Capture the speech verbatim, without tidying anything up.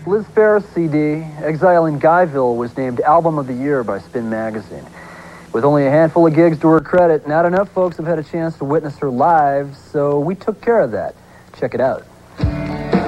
Liz Phair's C D, Exile in Guyville, was named Album of the Year by Spin Magazine. With only a handful of gigs to her credit, not enough folks have had a chance to witness her live, so we took care of that. Check it out.